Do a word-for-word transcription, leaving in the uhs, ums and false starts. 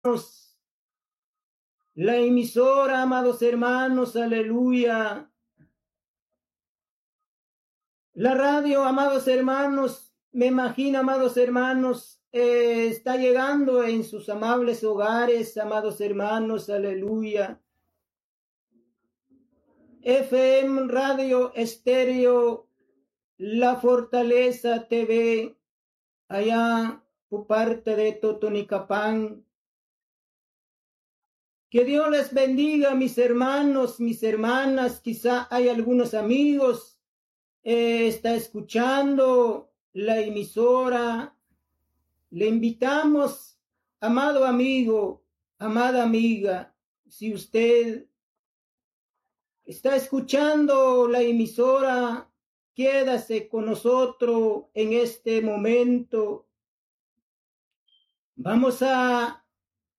La emisora, amados hermanos, aleluya. La radio, amados hermanos, me imagino, amados hermanos, eh, está llegando en sus amables hogares, amados hermanos, aleluya. F M, Radio Estéreo, La Fortaleza T V, allá por parte de Totonicapán. Que Dios les bendiga, mis hermanos, mis hermanas. Quizá hay algunos amigos, eh, está escuchando la emisora. Le invitamos, amado amigo, amada amiga, si usted está escuchando la emisora, quédase con nosotros en este momento. Vamos a